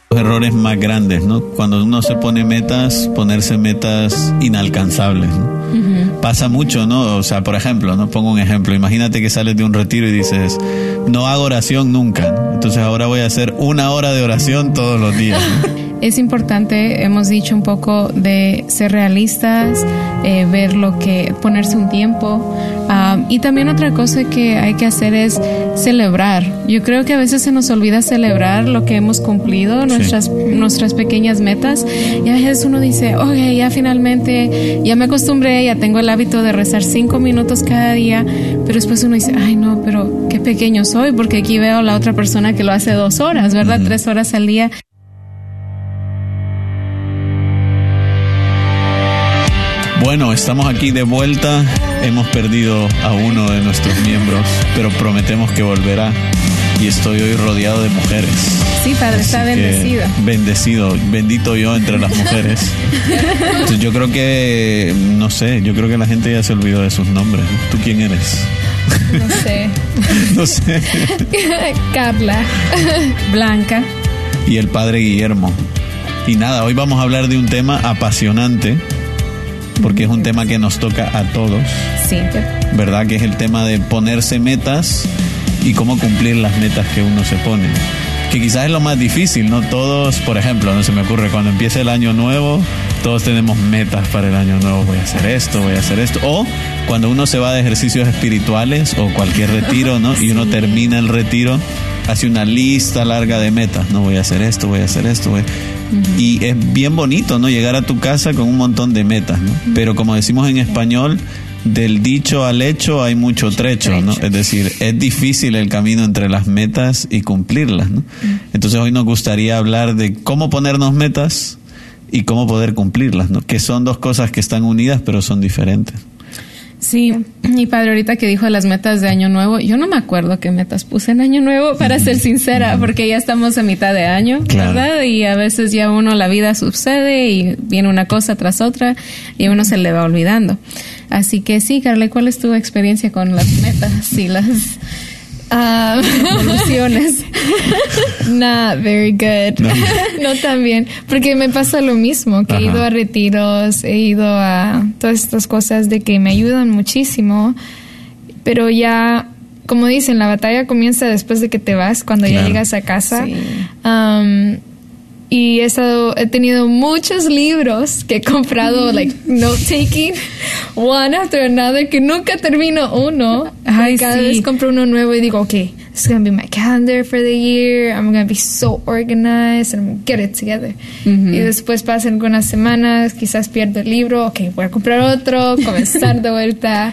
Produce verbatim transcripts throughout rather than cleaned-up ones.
Los errores más grandes, ¿no? Cuando uno se pone metas, ponerse metas inalcanzables, ¿no? Uh-huh. Pasa mucho, ¿no? O sea, por ejemplo, ¿no? Pongo un ejemplo. Imagínate que sales de un retiro y dices, no hago oración nunca, ¿no? Entonces ahora voy a hacer una hora de oración todos los días, ¿no? Es importante, hemos dicho un poco, de ser realistas, eh, ver lo que, ponerse un tiempo. Um, y también otra cosa que hay que hacer es celebrar. Yo creo que a veces se nos olvida celebrar lo que hemos cumplido, nuestras, sí. nuestras pequeñas metas. Y a veces uno dice, oye, ya finalmente, ya me acostumbré, ya tengo el hábito de rezar cinco minutos cada día. Pero después uno dice, ay no, pero qué pequeño soy, porque aquí veo a la otra persona que lo hace dos horas, ¿verdad? Uh-huh. Tres horas al día. Bueno, estamos aquí de vuelta. Hemos perdido a uno de nuestros miembros, pero prometemos que volverá. Y estoy hoy rodeado de mujeres. Sí, padre, está bendecido. Bendecido, bendito yo entre las mujeres. Entonces yo creo que, no sé, yo creo que la gente ya se olvidó de sus nombres. ¿Tú quién eres? No sé. No sé. Carla. Blanca. Y el padre Guillermo. Y nada, hoy vamos a hablar de un tema apasionante, porque es un tema que nos toca a todos. Sí. ¿Verdad? Que es el tema de ponerse metas y cómo cumplir las metas que uno se pone. Que quizás es lo más difícil, ¿no? Todos, por ejemplo, no se me ocurre, cuando empieza el año nuevo, todos tenemos metas para el año nuevo. Voy a hacer esto, voy a hacer esto. O cuando uno se va de ejercicios espirituales o cualquier retiro, ¿no? Y uno sí. termina el retiro, hace una lista larga de metas. No, voy a hacer esto, voy a hacer esto, voy a... Uh-huh. Y es bien bonito, ¿no? Llegar a tu casa con un montón de metas, ¿no? Uh-huh. Pero como decimos en español, del dicho al hecho hay mucho trecho, trecho, ¿no? Es decir, es difícil el camino entre las metas y cumplirlas, ¿no? Uh-huh. Entonces hoy nos gustaría hablar de cómo ponernos metas y cómo poder cumplirlas, ¿no? Que son dos cosas que están unidas pero son diferentes. Sí, y padre, ahorita que dijo las metas de año nuevo, yo no me acuerdo qué metas puse en año nuevo, para ser sincera, porque ya estamos a mitad de año, claro. ¿verdad? Y a veces ya uno, la vida sucede y viene una cosa tras otra y a uno se le va olvidando. Así que sí, Carla, ¿cuál es tu experiencia con las metas y las uh, evoluciones? Not very good. No. No tan bien, porque me pasa lo mismo, que Ajá. he ido a retiros, he ido a todas estas cosas de que me ayudan muchísimo, pero ya, como dicen, la batalla comienza después de que te vas, cuando claro. ya llegas a casa. Sí. Um, y he, estado, he tenido muchos libros que he comprado, like, note-taking, one after another, que nunca termino uno. Ay, cada sí. vez compro uno nuevo y digo, okay, this is going to be my calendar for the year. I'm going to be so organized and I'm going to get it together. Uh-huh. Y después pasan algunas semanas, quizás pierdo el libro. Okay, voy a comprar otro, comenzar de vuelta.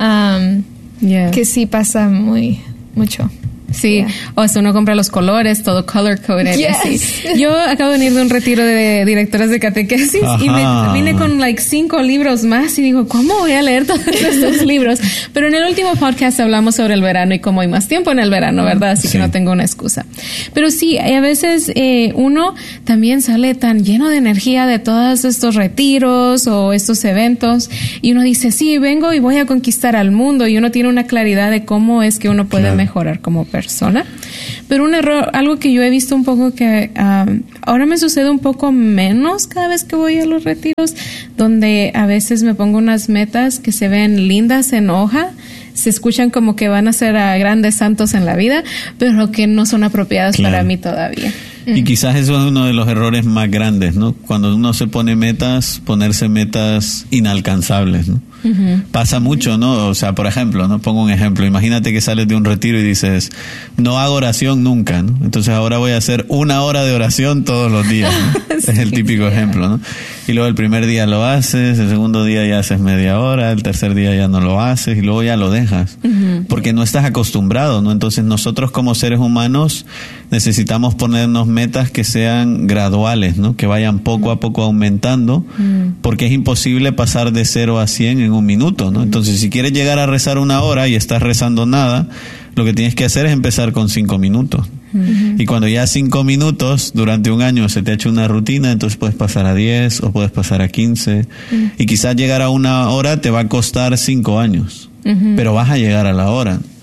Um, yeah. Que sí pasa muy, mucho. Sí, yeah. o sea, uno compra los colores, todo color coded. Yes. Sí. Yo acabo de venir de un retiro de directoras de catequesis Ajá. y me vine con like cinco libros más y digo, ¿cómo voy a leer todos estos libros? Pero en el último podcast hablamos sobre el verano y cómo hay más tiempo en el verano, ¿verdad? Así sí. que no tengo una excusa. Pero sí, a veces eh, uno también sale tan lleno de energía de todos estos retiros o estos eventos y uno dice, sí, vengo y voy a conquistar al mundo, y uno tiene una claridad de cómo es que uno puede claro. mejorar como persona. persona, pero un error, algo que yo he visto un poco que um, ahora me sucede un poco menos cada vez que voy a los retiros, donde a veces me pongo unas metas que se ven lindas en hoja, se escuchan como que van a ser a grandes santos en la vida, pero que no son apropiadas claro. para mí todavía. Y quizás eso es uno de los errores más grandes, ¿no? Cuando uno se pone metas, ponerse metas inalcanzables, ¿no? Uh-huh. Pasa mucho, ¿no? O sea, por ejemplo, ¿no? Pongo un ejemplo. Imagínate que sales de un retiro y dices, no hago oración nunca, ¿no? Entonces ahora voy a hacer una hora de oración todos los días, ¿no? Sí, es el típico sí. ejemplo, ¿no? Y luego el primer día lo haces, el segundo día ya haces media hora, el tercer día ya no lo haces y luego ya lo dejas. Uh-huh. Porque no estás acostumbrado, ¿no? Entonces nosotros como seres humanos necesitamos ponernos metas que sean graduales, ¿no? Que vayan poco a poco aumentando, uh-huh. porque es imposible pasar de cero a cien en un minuto, ¿no? Entonces, si quieres llegar a rezar una hora y estás rezando nada, lo que tienes que hacer es empezar con cinco minutos. Uh-huh. Y cuando ya cinco minutos durante un año se te ha hecho una rutina, entonces puedes pasar a diez o puedes pasar a quince. Uh-huh. Y quizás llegar a una hora te va a costar cinco años, uh-huh. pero vas a llegar a la hora.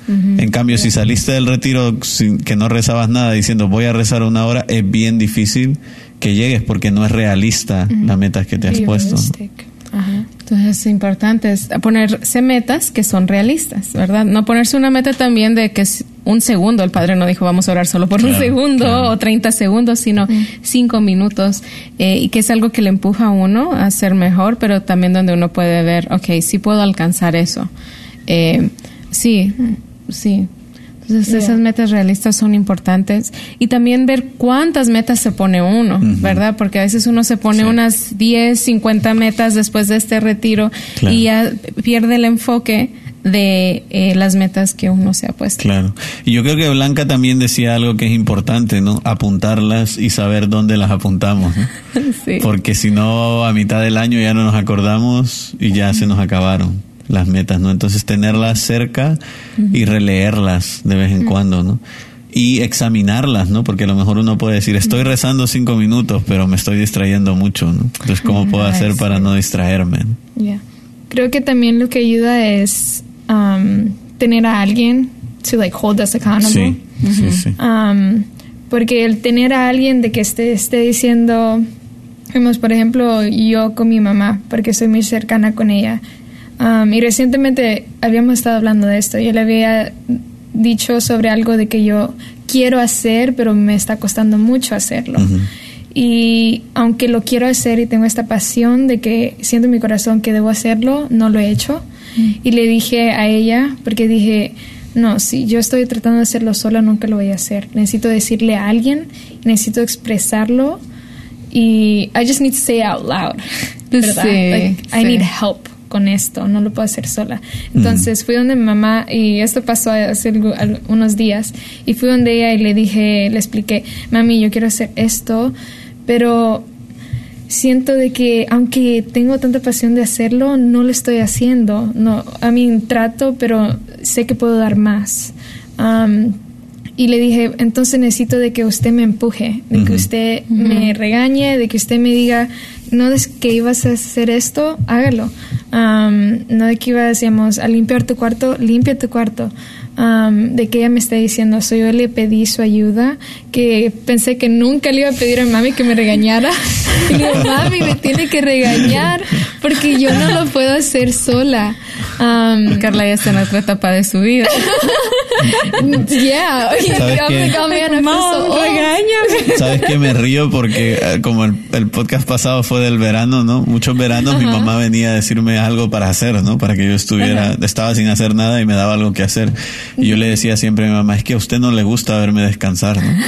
Uh-huh. En cambio, yeah. si saliste del retiro sin que no rezabas nada diciendo voy a rezar una hora, es bien difícil que llegues porque no es realista uh-huh. la meta que te has puesto. Ajá. Entonces es importante es ponerse metas que son realistas, ¿verdad? No ponerse una meta también de que es un segundo. El Padre no dijo vamos a orar solo por claro, un segundo claro. o treinta segundos, sino mm. cinco minutos. Eh, y que es algo que le empuja a uno a ser mejor, pero también donde uno puede ver, ok, sí puedo alcanzar eso. Eh, sí, sí. Entonces yeah. esas metas realistas son importantes. Y también ver cuántas metas se pone uno, uh-huh. ¿verdad? Porque a veces uno se pone sí. unas diez, cincuenta metas después de este retiro claro. y ya pierde el enfoque de eh, las metas que uno se ha puesto. Claro. Y yo creo que Blanca también decía algo que es importante, ¿no? Apuntarlas y saber dónde las apuntamos, ¿no? sí. Porque si no, a mitad del año ya no nos acordamos y ya se nos acabaron las metas, ¿no? Entonces tenerlas cerca uh-huh. y releerlas de vez en uh-huh. cuando, ¿no? Y examinarlas, ¿no? Porque a lo mejor uno puede decir, estoy rezando cinco minutos, pero me estoy distrayendo mucho, ¿no? Entonces, ¿cómo puedo hacer para no distraerme? Yeah. Creo que también lo que ayuda es um, tener a alguien to like hold us accountable. Sí, uh-huh. sí, sí. Um, porque el tener a alguien de que esté, esté diciendo, vemos, por ejemplo, yo con mi mamá, porque soy muy cercana con ella. Um, y recientemente habíamos estado hablando de esto. Yo le había dicho sobre algo de que yo quiero hacer, pero me está costando mucho hacerlo. Uh-huh. Y aunque lo quiero hacer y tengo esta pasión de que siento en mi corazón que debo hacerlo, no lo he hecho. Uh-huh. Y le dije a ella, porque dije, no, si yo estoy tratando de hacerlo sola, nunca lo voy a hacer. Necesito decirle a alguien, necesito expresarlo. Y I just need to say it out loud. ¿Verdad? Sí, like, sí. I need help con esto, no lo puedo hacer sola. Entonces mm. fui donde mi mamá, y esto pasó hace unos días, y fui donde ella y le dije, le expliqué, mami, yo quiero hacer esto, pero siento de que aunque tengo tanta pasión de hacerlo, no lo estoy haciendo. No, a mí trato, pero sé que puedo dar más. Um, Y le dije, entonces necesito de que usted me empuje, de uh-huh. que usted uh-huh. me regañe, de que usted me diga, no es que ibas a hacer esto, hágalo. Um, no de que ibas, digamos, a limpiar tu cuarto, limpia tu cuarto. Um, de que ella me está diciendo, so yo le pedí su ayuda, que pensé que nunca le iba a pedir a mami que me regañara. Y le digo, mami, me tiene que regañar porque yo no lo puedo hacer sola. Um, Carla ya está en otra etapa de su vida. Yeah. ¿Sabes qué? Mom, regáñame. ¿Sabes qué? Me río porque como el, el podcast pasado fue del verano, ¿no? Muchos veranos uh-huh. mi mamá venía a decirme algo para hacer, ¿no? Para que yo estuviera, uh-huh. estaba sin hacer nada y me daba algo que hacer. Y yo le decía siempre a mi mamá, es que a usted no le gusta verme descansar, ¿no?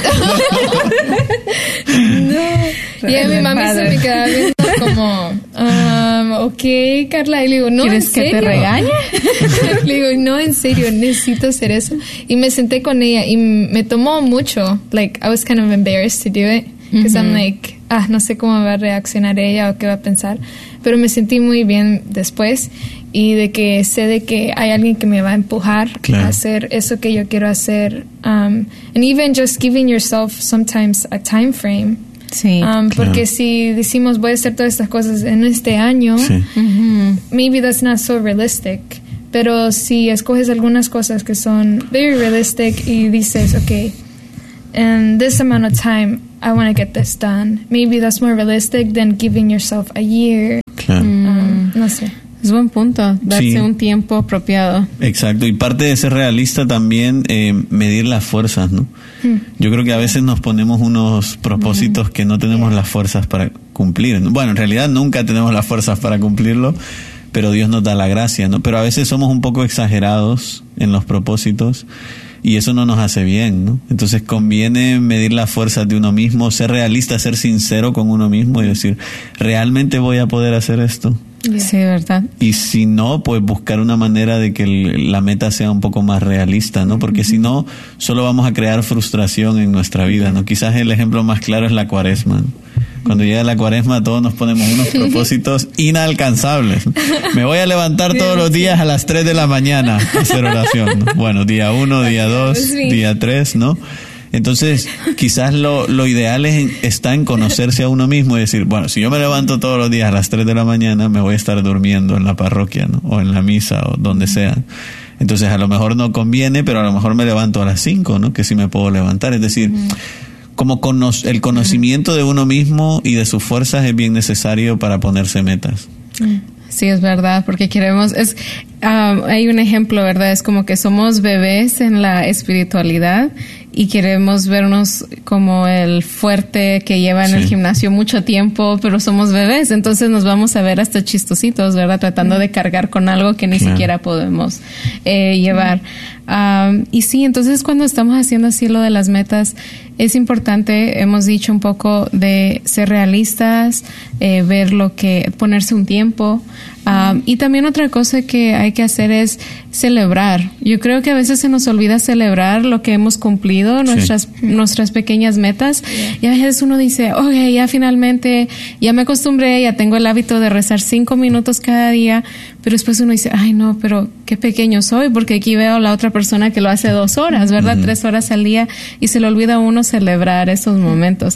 No. Y a mi mamá se me quedaba viendo como, um, ok, Carla. Y le digo, no, ¿en serio? ¿Quieres que te regañe? Le digo, no, en serio, necesito hacer eso. Y me senté con ella y me tomó mucho. Like, I was kind of embarrassed to do it. Because mm-hmm. I'm like, ah, no sé cómo va a reaccionar ella o qué va a pensar. Pero me sentí muy bien después. Y de que sé de que hay alguien que me va a empujar claro. a hacer eso que yo quiero hacer. Um, and even just giving yourself sometimes a time frame. Sí, um, claro. Porque si decimos voy a hacer todas estas cosas en este año, sí. uh-huh. maybe that's not so realistic. Pero si escoges algunas cosas que son very realistic y dices, okay, in this amount of time I want to get this done. Maybe that's more realistic than giving yourself a year. Claro. Um, no sé. Es buen punto, darse sí. un tiempo apropiado. Exacto, y parte de ser realista también, eh, medir las fuerzas, ¿no? Hmm. Yo creo que a veces nos ponemos unos propósitos hmm. que no tenemos las fuerzas para cumplir, ¿no? Bueno, en realidad nunca tenemos las fuerzas para cumplirlo, pero Dios nos da la gracia, ¿no? Pero a veces somos un poco exagerados en los propósitos y eso no nos hace bien, ¿no? Entonces conviene medir las fuerzas de uno mismo, ser realista, ser sincero con uno mismo y decir, ¿realmente voy a poder hacer esto? Sí, verdad. Y si no, pues buscar una manera de que el, la meta sea un poco más realista, ¿no? Porque uh-huh. si no, solo vamos a crear frustración en nuestra vida, ¿no? Quizás el ejemplo más claro es la cuaresma, ¿no? Cuando llega la cuaresma todos nos ponemos unos propósitos inalcanzables. Me voy a levantar todos los días a las tres de la mañana a hacer oración, ¿no? Bueno, día uno, día dos, día tres, ¿no? Entonces, quizás lo, lo ideal es, está en conocerse a uno mismo y decir, bueno, si yo me levanto todos los días a las tres de la mañana, me voy a estar durmiendo en la parroquia, ¿no? O en la misa o donde sea. Entonces a lo mejor no conviene, pero a lo mejor me levanto a las cinco, ¿no? Que sí me puedo levantar. Es decir, uh-huh. como cono- el conocimiento de uno mismo y de sus fuerzas es bien necesario para ponerse metas. Uh-huh. Sí, es verdad, porque queremos, es, um, hay un ejemplo, ¿verdad? Es como que somos bebés en la espiritualidad y queremos vernos como el fuerte que lleva en sí. el gimnasio mucho tiempo, pero somos bebés, entonces nos vamos a ver hasta chistositos, ¿verdad? Tratando de cargar con algo que ni claro. siquiera podemos eh, llevar. Um, y sí, entonces cuando estamos haciendo así lo de las metas, es importante, hemos dicho un poco de ser realistas, eh, ver lo que, ponerse un tiempo. Um, y también otra cosa que hay que hacer es celebrar. Yo creo que a veces se nos olvida celebrar lo que hemos cumplido, nuestras, sí. nuestras pequeñas metas. Yeah. Y a veces uno dice, ok, ya finalmente, ya me acostumbré, ya tengo el hábito de rezar cinco minutos cada día. Pero después uno dice, ay no, pero qué pequeño soy, porque aquí veo a la otra persona que lo hace dos horas, ¿verdad? Uh-huh. Tres horas al día, y se le olvida a uno celebrar esos momentos.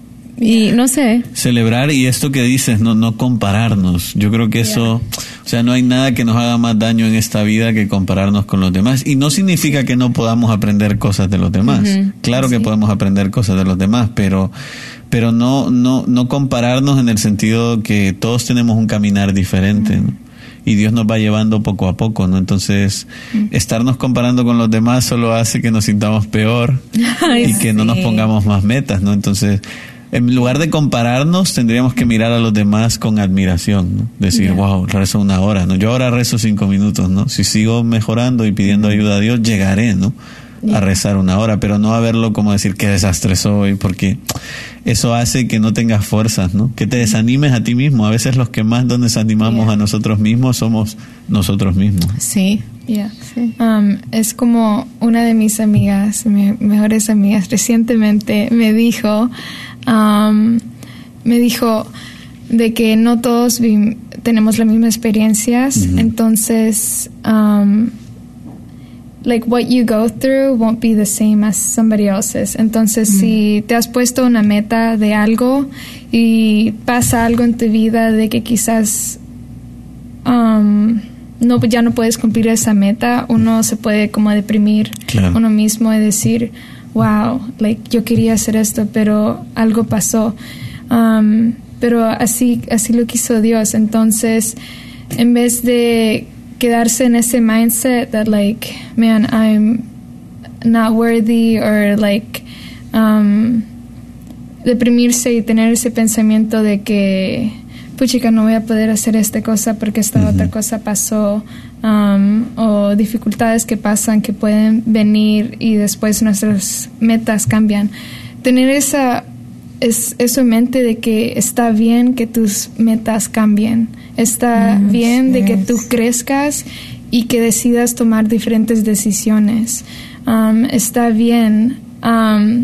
Y no sé. Celebrar, y esto que dices, no, no compararnos. Yo creo que eso, yeah. o sea, no hay nada que nos haga más daño en esta vida que compararnos con los demás. Y no significa que no podamos aprender cosas de los demás. Uh-huh. Claro sí. que podemos aprender cosas de los demás, pero, pero no, no, no compararnos en el sentido que todos tenemos un caminar diferente, uh-huh. ¿no? Y Dios nos va llevando poco a poco, ¿no? Entonces, mm. estarnos comparando con los demás solo hace que nos sintamos peor Ay, y que sí. no nos pongamos más metas, ¿no? Entonces, en lugar de compararnos, tendríamos que mirar a los demás con admiración, ¿no? Decir, yeah. wow, rezo una hora, ¿no? Yo ahora rezo cinco minutos, ¿no? Si sigo mejorando y pidiendo ayuda a Dios, llegaré, ¿no? Yeah. A rezar una hora, pero no a verlo como decir qué desastre soy, porque eso hace que no tengas fuerzas, ¿no? Que te desanimes a ti mismo. A veces los que más nos desanimamos yeah. a nosotros mismos somos nosotros mismos. Sí, yeah. sí. Um, es como una de mis amigas, mis mejores amigas, recientemente me dijo, um, me dijo de que no todos vi- tenemos las mismas experiencias, uh-huh. entonces um, like what you go through won't be the same as somebody else's. Entonces, mm. si te has puesto una meta de algo y pasa algo en tu vida de que quizás um, no, ya no puedes cumplir esa meta, uno se puede como deprimir claro. uno mismo y decir, wow, like yo quería hacer esto, pero algo pasó. Um, pero así, así lo quiso Dios. Entonces, en vez de quedarse en ese mindset that like, man, I'm not worthy, or like um, deprimirse y tener ese pensamiento de que puchica, no voy a poder hacer esta cosa porque esta uh-huh. otra cosa pasó, um, o dificultades que pasan que pueden venir y después nuestras metas cambian. Tener esa es eso en mente de que está bien que tus metas cambien, está yes, bien de yes. que tú crezcas y que decidas tomar diferentes decisiones, um, está bien um,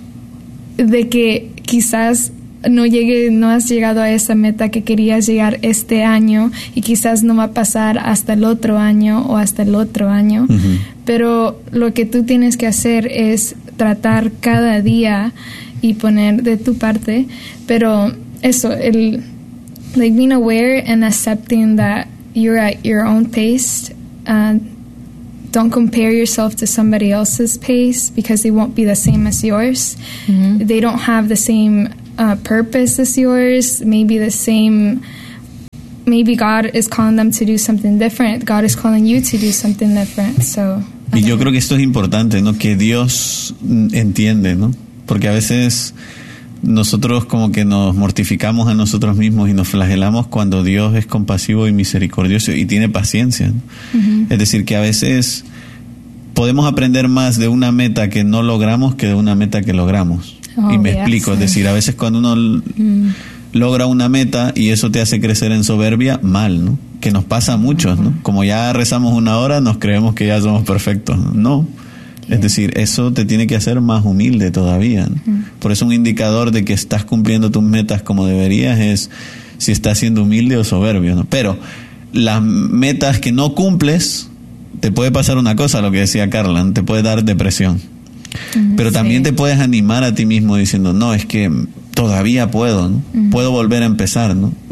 de que quizás no llegue, no has llegado a esa meta que querías llegar este año y quizás no va a pasar hasta el otro año o hasta el otro año, uh-huh. pero lo que tú tienes que hacer es tratar cada día y poner de tu parte, pero eso, el like being aware and accepting that you're at your own pace. Uh, don't compare yourself to somebody else's pace because they won't be the same as yours. Mm-hmm. They don't have the same uh, purpose as yours. Maybe the same. Maybe God is calling them to do something different. God is calling you to do something different. So. Y yo creo que esto es importante, ¿no? Que Dios entiende, ¿no? Porque a veces nosotros como que nos mortificamos a nosotros mismos y nos flagelamos cuando Dios es compasivo y misericordioso y tiene paciencia, ¿no? Uh-huh. Es decir, que a veces podemos aprender más de una meta que no logramos que de una meta que logramos. Oh, y me yes. explico, es decir, a veces cuando uno mm. logra una meta y eso te hace crecer en soberbia, mal, ¿no? Que nos pasa a muchos, ¿no? Como ya rezamos una hora, nos creemos que ya somos perfectos, ¿no? No. Es decir, eso te tiene que hacer más humilde todavía, ¿no? Uh-huh. Por eso un indicador de que estás cumpliendo tus metas como deberías es si estás siendo humilde o soberbio, ¿no? Pero las metas que no cumples, te puede pasar una cosa, lo que decía Carla, ¿no? Te puede dar depresión. Uh-huh, Pero también sí. te puedes animar a ti mismo diciendo, no, es que todavía puedo, ¿no? Uh-huh. Puedo volver a empezar, ¿no?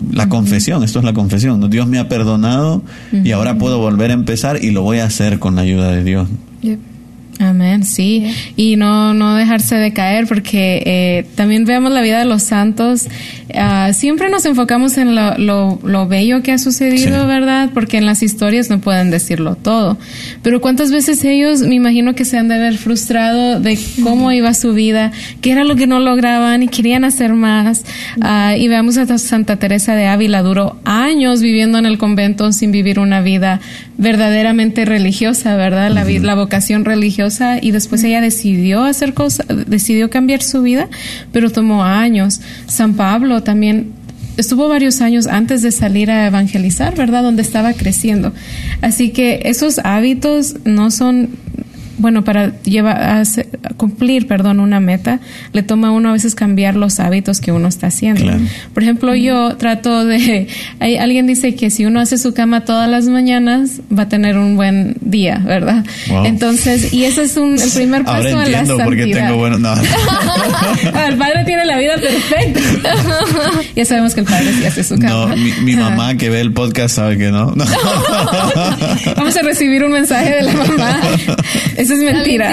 La confesión, esto es la confesión, ¿no? Dios me ha perdonado uh-huh. y ahora puedo volver a empezar y lo voy a hacer con la ayuda de Dios. Yep. Amén, sí. Yeah. Y no, no dejarse de caer, porque eh, también veamos la vida de los santos. Uh, siempre nos enfocamos en lo, lo, lo bello que ha sucedido, sí. ¿verdad? Porque en las historias no pueden decirlo todo. Pero cuántas veces ellos, me imagino que se han de haber frustrado de cómo iba su vida, qué era lo que no lograban y querían hacer más. Uh, y veamos a Santa Teresa de Ávila, duró años viviendo en el convento sin vivir una vida verdaderamente religiosa, ¿verdad? La, uh-huh. la vocación religiosa. Y después ella decidió hacer cosas, decidió cambiar su vida, pero tomó años. San Pablo también estuvo varios años antes de salir a evangelizar, ¿verdad? Donde estaba creciendo. Así que esos hábitos no son, bueno, para llevar a, hacer, a cumplir, perdón, una meta, le toma a uno a veces cambiar los hábitos que uno está haciendo. Claro. Por ejemplo, yo trato de, hay, alguien dice que si uno hace su cama todas las mañanas, va a tener un buen día, ¿verdad? Wow. Entonces, y ese es un, el primer paso Ahora a la santidad. Porque tengo bueno, no. El padre tiene la vida perfecta. Ya sabemos que el padre sí hace su cama. No, mi, mi mamá que ve el podcast sabe que no. no. Vamos a recibir un mensaje de la mamá. Eso es mentira.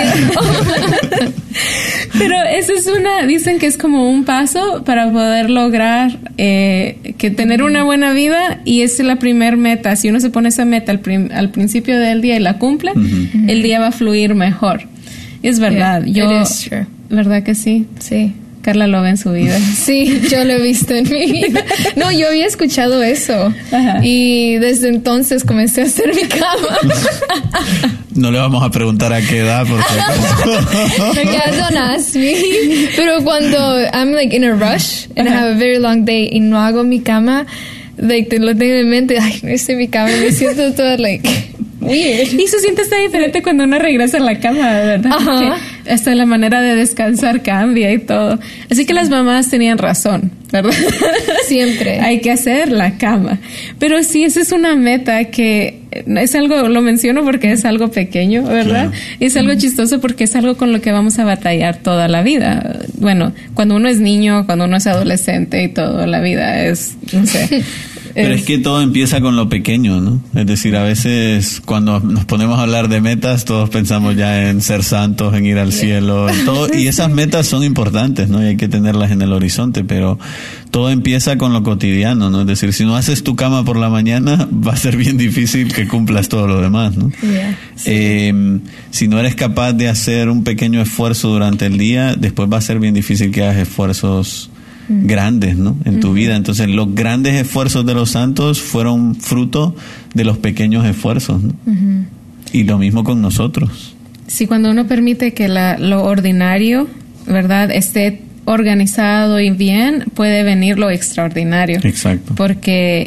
Pero eso es una, dicen que es como un paso para poder lograr eh, que tener una buena vida, y es la primer meta. Si uno se pone esa meta al, prim, al principio del día y la cumple, uh-huh. el día va a fluir mejor. Y es verdad. Yeah, yo, ¿verdad que sí? Sí. Carla lo ve en su vida. Sí, yo lo he visto en mi vida. No, yo había escuchado eso. Ajá. Y desde entonces comencé a hacer mi cama. No le vamos a preguntar a qué edad, porque... Yeah, don't ask me. Pero cuando I'm like in a rush and Ajá. I have a very long day y no hago mi cama, like, te lo tengo en mente, ay, no hice mi cama, me siento toda like... weird. Y se siente tan diferente cuando uno regresa a la cama, ¿verdad? Ajá. Hasta la manera de descansar cambia y todo. Así que las mamás tenían razón, ¿verdad? Siempre. Hay que hacer la cama. Pero sí, esa es una meta que es algo, lo menciono porque es algo pequeño, ¿verdad? Claro. Es algo mm. chistoso porque es algo con lo que vamos a batallar toda la vida. Bueno, cuando uno es niño, cuando uno es adolescente y toda la vida es, no sé... Pero es que todo empieza con lo pequeño, ¿no? Es decir, a veces cuando nos ponemos a hablar de metas, todos pensamos ya en ser santos, en ir al cielo, y todo, y esas metas son importantes, ¿no? Y hay que tenerlas en el horizonte, pero todo empieza con lo cotidiano, ¿no? Es decir, si no haces tu cama por la mañana, va a ser bien difícil que cumplas todo lo demás, ¿no? Yeah, sí. eh, si no eres capaz de hacer un pequeño esfuerzo durante el día, después va a ser bien difícil que hagas esfuerzos grandes, ¿no? En tu uh-huh. vida. Entonces, los grandes esfuerzos de los santos fueron fruto de los pequeños esfuerzos, ¿no? Uh-huh. Y lo mismo con nosotros. Sí, cuando uno permite que la, lo ordinario, ¿verdad?, esté organizado y bien, puede venir lo extraordinario. Exacto. Porque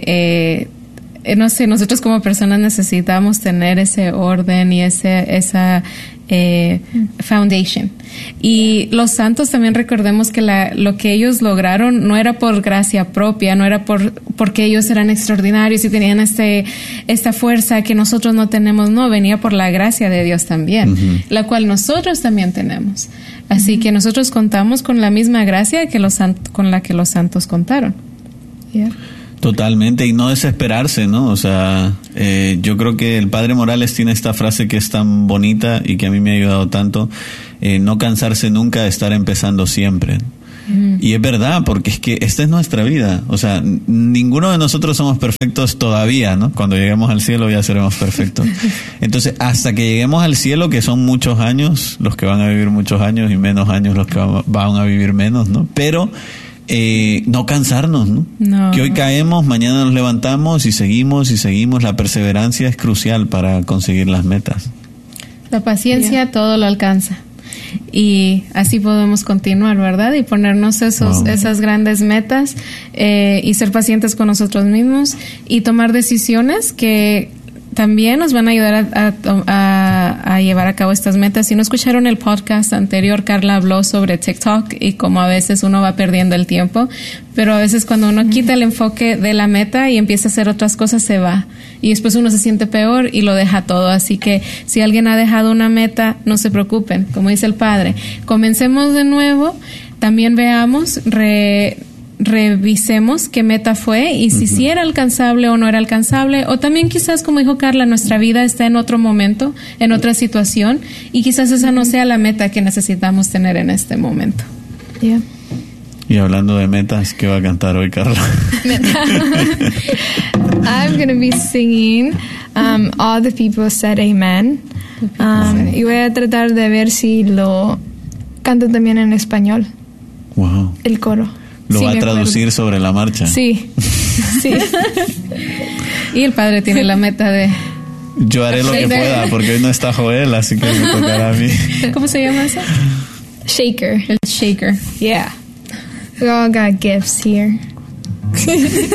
eh, no sé, nosotros como personas necesitamos tener ese orden y ese esa eh, foundation. Y los santos también, recordemos que la, lo que ellos lograron no era por gracia propia, no era por porque ellos eran extraordinarios y tenían este esta fuerza que nosotros no tenemos, no, venía por la gracia de Dios también, uh-huh. la cual nosotros también tenemos. Así uh-huh. que nosotros contamos con la misma gracia que los sant- con la que los santos contaron. Yeah. Totalmente, y no desesperarse, ¿no? O sea, eh, yo creo que el Padre Morales tiene esta frase que es tan bonita y que a mí me ha ayudado tanto, eh, no cansarse nunca de estar empezando siempre. Mm. Y es verdad, porque es que esta es nuestra vida. O sea, n- ninguno de nosotros somos perfectos todavía, ¿no? Cuando lleguemos al cielo ya seremos perfectos. Entonces, hasta que lleguemos al cielo, que son muchos años, los que van a vivir muchos años y menos años los que van, van a vivir menos, ¿no? Pero... Eh, no cansarnos, ¿no? No. Que hoy caemos, mañana nos levantamos y seguimos y seguimos. La perseverancia es crucial para conseguir las metas. La paciencia yeah. todo lo alcanza. Y así podemos continuar, ¿verdad? Y ponernos esos, wow. esas grandes metas eh, y ser pacientes con nosotros mismos y tomar decisiones que también nos van a ayudar a, a, a, a llevar a cabo estas metas. Si no escucharon el podcast anterior, Carla habló sobre TikTok y cómo a veces uno va perdiendo el tiempo, pero a veces cuando uno quita el enfoque de la meta y empieza a hacer otras cosas, se va. Y después uno se siente peor y lo deja todo. Así que si alguien ha dejado una meta, no se preocupen. Como dice el Padre, comencemos de nuevo. También veamos... Re, revisemos qué meta fue y si uh-huh. sí era alcanzable o no era alcanzable, o también quizás, como dijo Carla, nuestra vida está en otro momento, en otra situación, y quizás esa no sea la meta que necesitamos tener en este momento. Yeah. Y hablando de metas, ¿qué va a cantar hoy, Carla? I'm going to be singing um, All the People Said Amen. Um, y voy a tratar de ver si lo canto también en español. Wow. El coro. ¿Lo sí, va a traducir sobre la marcha? Sí. Sí. Y el padre tiene la meta de... Yo haré lo que pueda, porque hoy no está Joel, así que me tocará a mí. ¿Cómo se llama eso? Shaker. El shaker. Yeah. We all got gifts here.